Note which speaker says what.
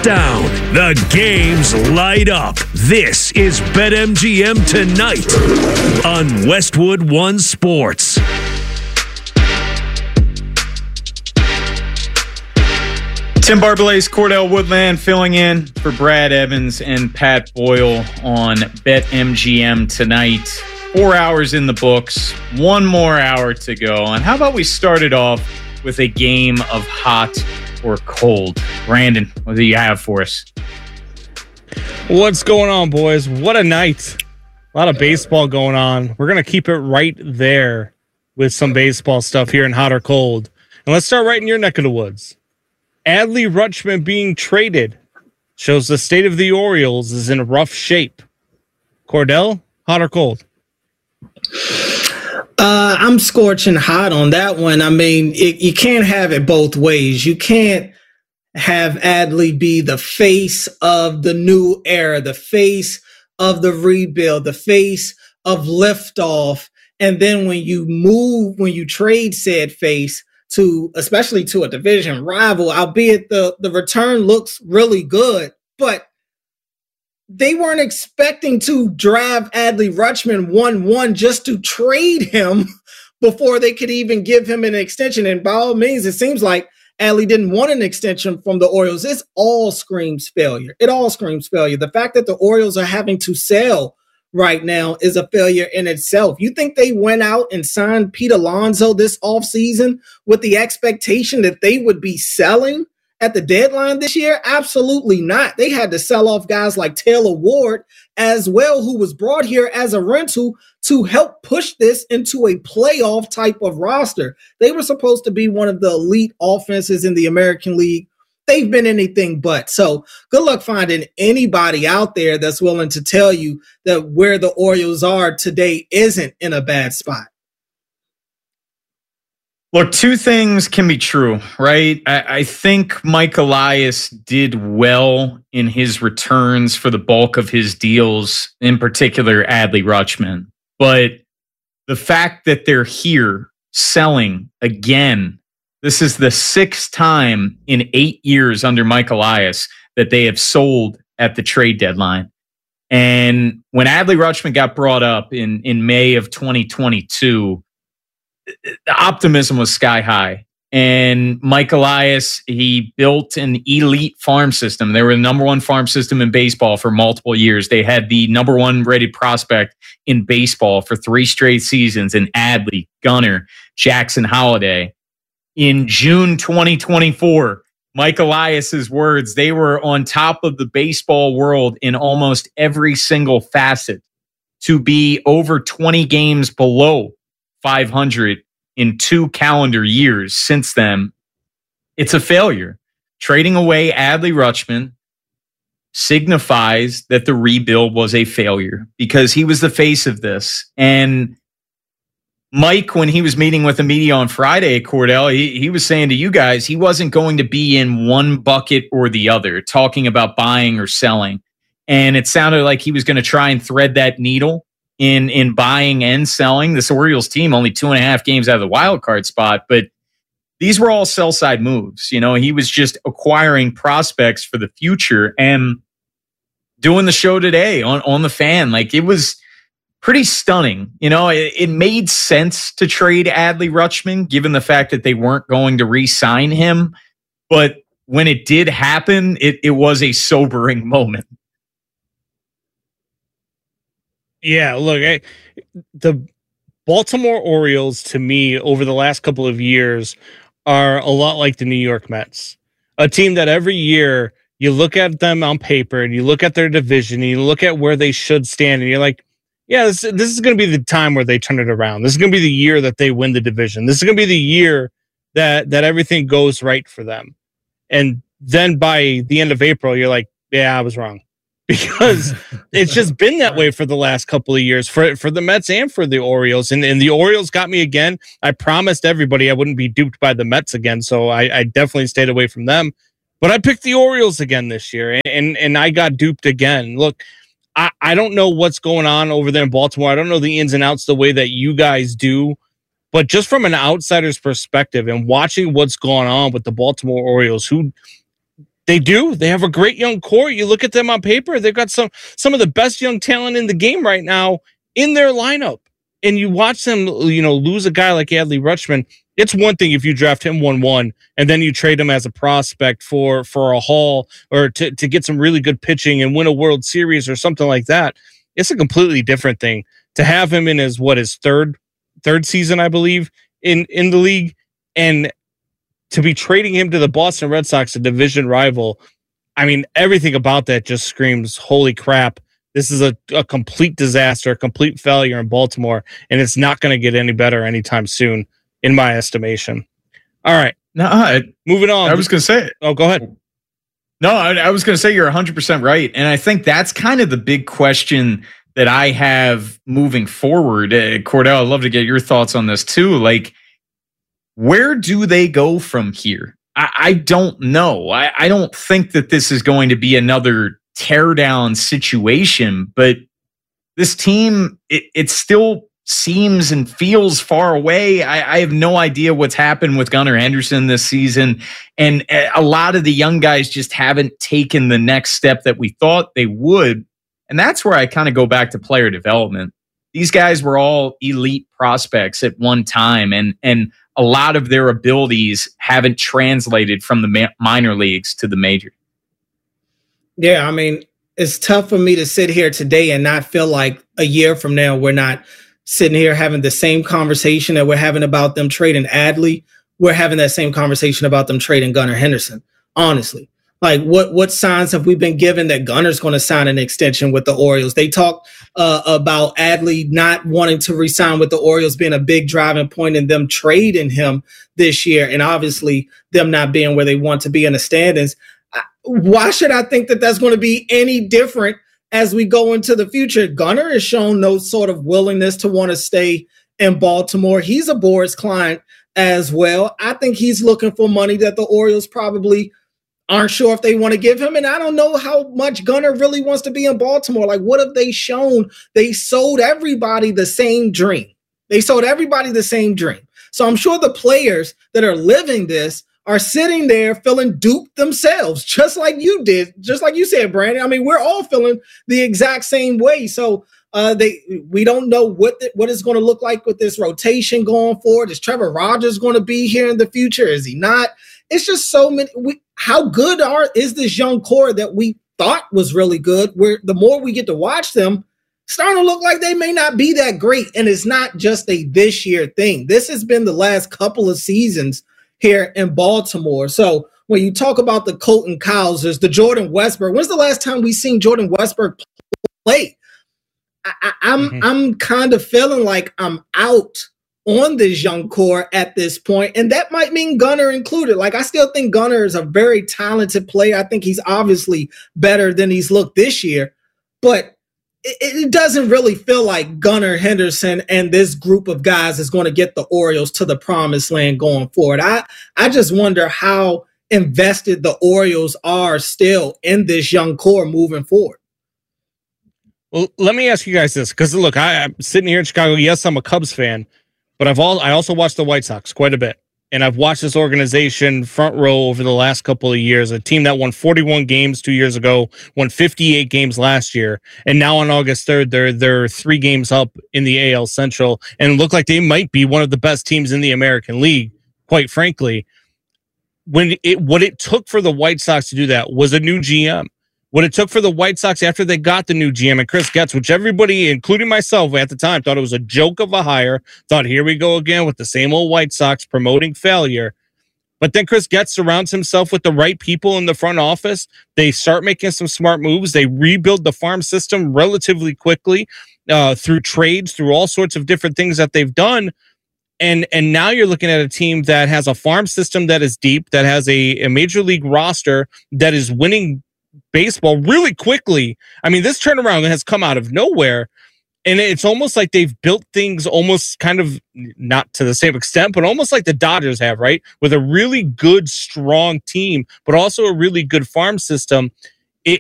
Speaker 1: down. The games light up. This is BetMGM Tonight on Westwood One Sports.
Speaker 2: Tim Barbalais, Cordell Woodland filling in for Brad Evans and Pat Boyle on BetMGM Tonight. 4 hours in the books, one more hour to go. And how about we start it off with a game of hot or cold? Brandon, what do you have for us?
Speaker 3: What's going on, boys? What a night. A lot of baseball going on. We're going to keep it right there with some baseball stuff here in hot or cold. And let's start right in your neck of the woods. Adley Rutschman being traded shows the state of the Orioles is in rough shape. Cordell, hot or cold?
Speaker 4: I'm scorching hot on that one. I mean, you can't have it both ways. You can't have Adley be the face of the new era, the face of the rebuild, the face of liftoff. And then when you trade said face, especially to a division rival, albeit the return looks really good, but they weren't expecting to draft Adley Rutschman 1-1 just to trade him before they could even give him an extension. And by all means, it seems like Adley didn't want an extension from the Orioles. This all screams failure. It all screams failure. The fact that the Orioles are having to sell right now is a failure in itself. You think they went out and signed Pete Alonso this offseason with the expectation that they would be selling at the deadline this year? Absolutely not. They had to sell off guys like Taylor Ward as well, who was brought here as a rental to help push this into a playoff type of roster. They were supposed to be one of the elite offenses in the American League. They've been anything but. So good luck finding anybody out there that's willing to tell you that where the Orioles are today isn't in a bad spot.
Speaker 2: Look, two things can be true, right? I think Mike Elias did well in his returns for the bulk of his deals, in particular Adley Rutschman. But the fact that they're here selling again, this is the sixth time in 8 years under Mike Elias that they have sold at the trade deadline. And when Adley Rutschman got brought up in May of 2022, the optimism was sky high. And Mike Elias, he built an elite farm system. They were the number one farm system in baseball for multiple years. They had the number one rated prospect in baseball for 3 straight seasons in Adley, Gunnar, Jackson Holliday. In June 2024, Mike Elias's words, they were on top of the baseball world in almost every single facet. To be over 20 games below 500 in 2 calendar years since then, it's a failure. Trading away Adley Rutschman signifies that the rebuild was a failure because he was the face of this. And Mike, when he was meeting with the media on Friday, Cordell, he was saying to you guys, he wasn't going to be in one bucket or the other, talking about buying or selling. And it sounded like he was going to try and thread that needle in buying and selling. This Orioles team only 2.5 games out of the wild card spot, but these were all sell side moves. You know, he was just acquiring prospects for the future and doing the show today on the Fan. Like, it was pretty stunning. You know, it made sense to trade Adley Rutschman given the fact that they weren't going to re-sign him. But when it did happen, it was a sobering moment.
Speaker 3: Yeah, look, the Baltimore Orioles, to me, over the last couple of years, are a lot like the New York Mets. A team that every year you look at them on paper and you look at their division and you look at where they should stand and you're like, yeah, this is going to be the time where they turn it around. This is going to be the year that they win the division. This is going to be the year that everything goes right for them. And then by the end of April, you're like, yeah, I was wrong. Because it's just been that way for the last couple of years for the Mets and for the Orioles. And the Orioles got me again. I promised everybody I wouldn't be duped by the Mets again, so I definitely stayed away from them. But I picked the Orioles again this year, and I got duped again. Look, I don't know what's going on over there in Baltimore. I don't know the ins and outs the way that you guys do. But just from an outsider's perspective and watching what's going on with the Baltimore Orioles, who They do. They have a great young core. You look at them on paper, they've got some of the best young talent in the game right now in their lineup. And you watch them, lose a guy like Adley Rutschman. It's one thing if you draft him 1-1 and then you trade him as a prospect for a haul or to get some really good pitching and win a World Series or something like that. It's a completely different thing to have him in his third season, I believe, in the league, and to be trading him to the Boston Red Sox, a division rival. I mean, everything about that just screams, holy crap. This is a complete disaster, a complete failure in Baltimore, and it's not going to get any better anytime soon, in my estimation. All right.
Speaker 2: No,
Speaker 3: moving on.
Speaker 2: I was going to say it.
Speaker 3: Oh, go ahead.
Speaker 2: No, I was going to say you're 100% right. And I think that's kind of the big question that I have moving forward. Cordell, I'd love to get your thoughts on this too. Like, where do they go from here? I don't know. I don't think that this is going to be another teardown situation, but this team, it still seems and feels far away. I have no idea what's happened with Gunnar Henderson this season. And a lot of the young guys just haven't taken the next step that we thought they would. And that's where I kind of go back to player development. These guys were all elite prospects at one time, and a lot of their abilities haven't translated from the minor leagues to the major.
Speaker 4: Yeah, I mean, it's tough for me to sit here today and not feel like a year from now we're not sitting here having the same conversation that we're having about them trading Adley. We're having that same conversation about them trading Gunnar Henderson, honestly. Like, what signs have we been given that Gunnar's going to sign an extension with the Orioles? They talked about Adley not wanting to re-sign with the Orioles being a big driving point in them trading him this year, and obviously them not being where they want to be in the standings. Why should I think that that's going to be any different as we go into the future? Gunnar has shown no sort of willingness to want to stay in Baltimore. He's a Boras client as well. I think he's looking for money that the Orioles probably aren't sure if they want to give him. And I don't know how much Gunnar really wants to be in Baltimore. Like, what have they shown? They sold everybody the same dream. So I'm sure the players that are living this are sitting there feeling duped themselves, just like you did, just like you said, Brandon. I mean, we're all feeling the exact same way. So we don't know what it's going to look like with this rotation going forward. Is Trevor Rogers going to be here in the future? Is he not? It's just so many. How good is this young core that we thought was really good? Where the more we get to watch them, starting to look like they may not be that great. And it's not just a this year thing. This has been the last couple of seasons here in Baltimore. So when you talk about the Colton Cowsers, the Jordan Westburg, when's the last time we seen Jordan Westburg play? I'm kind of feeling like I'm out on this young core at this point, and that might mean Gunnar included. Like, I still think Gunnar is a very talented player. I think he's obviously better than he's looked this year, but it doesn't really feel like Gunnar Henderson and this group of guys is going to get the Orioles to the promised land going forward. I just wonder how invested the Orioles are still in this young core moving forward.
Speaker 3: Well, let me ask you guys this, because look, I'm sitting here in Chicago. Yes, I'm a Cubs fan, but I also watched the White Sox quite a bit. And I've watched this organization front row over the last couple of years, a team that won 41 games 2 years ago, won 58 games last year. And now on August 3rd, they're 3 games up in the AL Central and look like they might be one of the best teams in the American League, quite frankly. What it took for the White Sox to do that was a new GM. What it took for the White Sox after they got the new GM and Chris Getz, which everybody, including myself at the time, thought it was a joke of a hire, thought, here we go again with the same old White Sox promoting failure. But then Chris Getz surrounds himself with the right people in the front office. They start making some smart moves. They rebuild the farm system relatively quickly through trades, through all sorts of different things that they've done. And now you're looking at a team that has a farm system that is deep, that has a major league roster that is winning baseball really quickly. I mean, this turnaround has come out of nowhere, and it's almost like they've built things almost kind of not to the same extent, but almost like the Dodgers have, right? With a really good, strong team, but also a really good farm system.